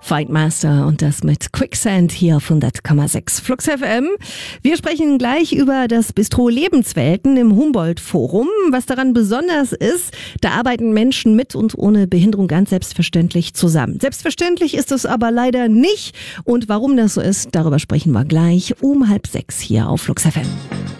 Fightmaster und das mit Quicksand hier auf 100,6 Flux FM. Wir sprechen gleich über das Bistro Lebenswelten im Humboldt-Forum. Was daran besonders ist, da arbeiten Menschen mit und ohne Behinderung ganz selbstverständlich zusammen. Selbstverständlich ist es aber leider nicht. Und warum das so ist, darüber sprechen wir gleich um 5:30 hier auf Flux FM.